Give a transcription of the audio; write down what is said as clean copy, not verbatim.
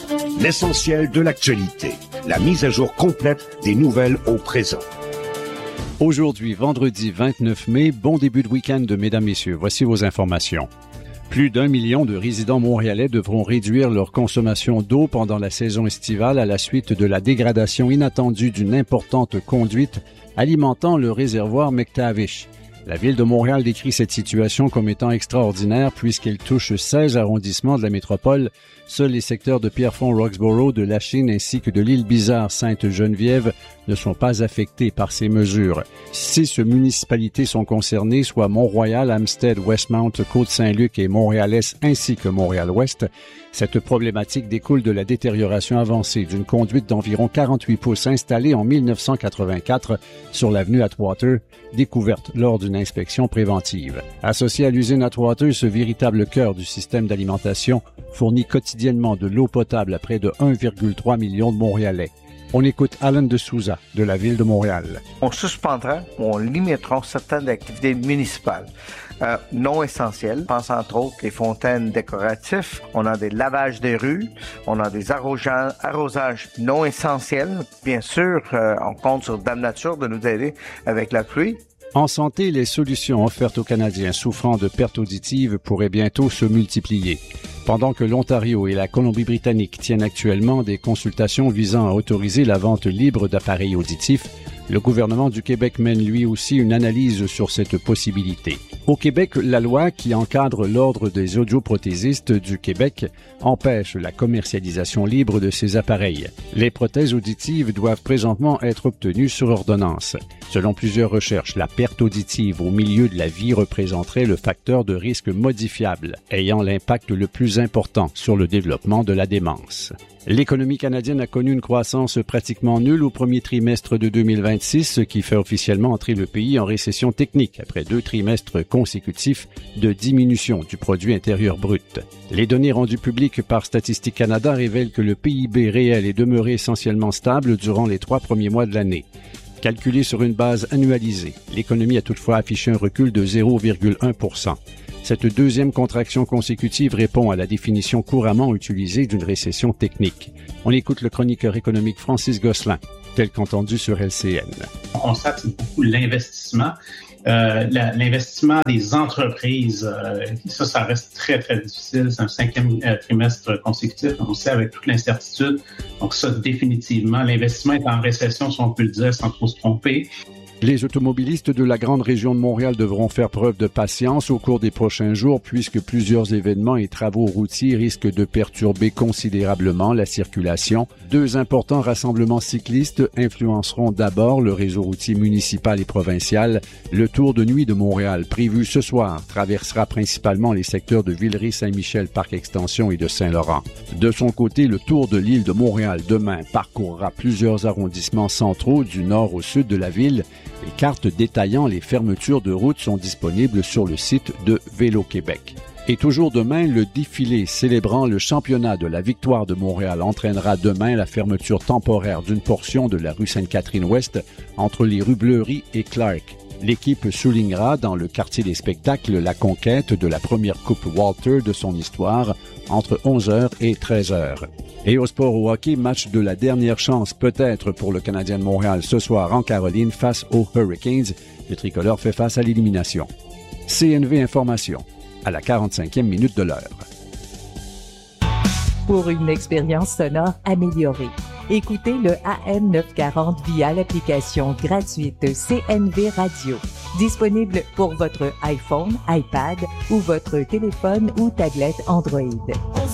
L'essentiel de l'actualité. La mise à jour complète des nouvelles au présent. Aujourd'hui, vendredi 29 mai, bon début de week-end, mesdames, messieurs. Voici vos informations. Plus d'1 million de résidents montréalais devront réduire leur consommation d'eau pendant la saison estivale à la suite de la dégradation inattendue d'une importante conduite alimentant le réservoir McTavish. La Ville de Montréal décrit cette situation comme étant extraordinaire puisqu'elle touche 16 arrondissements de la métropole. Seuls les secteurs de Pierrefonds-Roxborough, de Lachine ainsi que de l'Île-Bizarre Sainte-Geneviève ne sont pas affectés par ces mesures. 6 municipalités sont concernées, soit Mont-Royal, Amstead, Westmount, Côte-Saint-Luc et Montréal-Est ainsi que Montréal-Ouest. Cette problématique découle de la détérioration avancée d'une conduite d'environ 48 pouces installée en 1984 sur l'avenue Atwater, découverte lors d'une inspection préventive. Associé à l'usine Atwater, ce véritable cœur du système d'alimentation fournit quotidiennement de l'eau potable à près de 1,3 million de Montréalais. On écoute Alan de Souza, de la Ville de Montréal. On suspendra ou on limitera certaines activités municipales non essentielles. Je pense entre autres les fontaines décoratives, on a des lavages des rues, on a des arrosages non essentiels. Bien sûr, on compte sur Dame Nature de nous aider avec la pluie. En santé, les solutions offertes aux Canadiens souffrant de pertes auditives pourraient bientôt se multiplier. Pendant que l'Ontario et la Colombie-Britannique tiennent actuellement des consultations visant à autoriser la vente libre d'appareils auditifs, le gouvernement du Québec mène lui aussi une analyse sur cette possibilité. Au Québec, la loi qui encadre l'Ordre des audioprothésistes du Québec empêche la commercialisation libre de ces appareils. Les prothèses auditives doivent présentement être obtenues sur ordonnance. Selon plusieurs recherches, la perte auditive au milieu de la vie représenterait le facteur de risque modifiable, ayant l'impact le plus important sur le développement de la démence. L'économie canadienne a connu une croissance pratiquement nulle au premier trimestre de 2026, ce qui fait officiellement entrer le pays en récession technique après 2 trimestres consécutifs de diminution du produit intérieur brut. Les données rendues publiques par Statistique Canada révèlent que le PIB réel est demeuré essentiellement stable durant les 3 premiers mois de l'année. Calculé sur une base annualisée, l'économie a toutefois affiché un recul de 0,1 %. Cette deuxième contraction consécutive répond à la définition couramment utilisée d'une récession technique. On écoute le chroniqueur économique Francis Gosselin, tel qu'entendu sur LCN. On constate beaucoup l'investissement. L'investissement des entreprises, ça reste très, très difficile. C'est un 5e trimestre consécutif, on sait, avec toute l'incertitude. Donc ça, définitivement, l'investissement est en récession, si on peut le dire, sans trop se tromper. Les automobilistes de la grande région de Montréal devront faire preuve de patience au cours des prochains jours puisque plusieurs événements et travaux routiers risquent de perturber considérablement la circulation. 2 importants rassemblements cyclistes influenceront d'abord le réseau routier municipal et provincial. Le Tour de nuit de Montréal, prévu ce soir, traversera principalement les secteurs de Villeray, Saint-Michel, Parc-Extension et de Saint-Laurent. De son côté, le Tour de l'île de Montréal demain parcourra plusieurs arrondissements centraux du nord au sud de la ville. Les cartes détaillant les fermetures de routes sont disponibles sur le site de Vélo-Québec. Et toujours demain, le défilé célébrant le championnat de la victoire de Montréal entraînera demain la fermeture temporaire d'une portion de la rue Sainte-Catherine-Ouest entre les rues Bleury et Clark. L'équipe soulignera dans le quartier des spectacles la conquête de la première Coupe Walter de son histoire entre 11h et 13h. Et au sport au hockey, match de la dernière chance peut-être pour le Canadien de Montréal ce soir en Caroline face aux Hurricanes. Le tricolore fait face à l'élimination. CNV Information, à la 45e minute de l'heure. Pour une expérience sonore améliorée, écoutez le AM 940 via l'application gratuite CNV Radio. Disponible pour votre iPhone, iPad ou votre téléphone ou tablette Android.